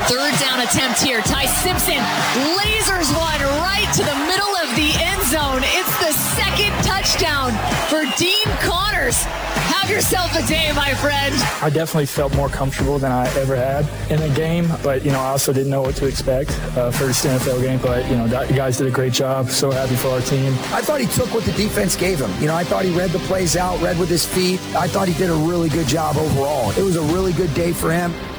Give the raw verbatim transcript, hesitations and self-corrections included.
Third down attempt here. Ty Simpson lasers one right to the middle of the end zone. It's the second touchdown for Dean Connors. Have yourself a day, my friend. I definitely felt more comfortable than I ever had in a game, but, you know, I also didn't know what to expect. Uh, first N F L game, but, you know, the guys did a great job. So happy for our team. I thought he took what the defense gave him. You know, I thought he read the plays out, read with his feet. I thought he did a really good job overall. It was a really good day for him.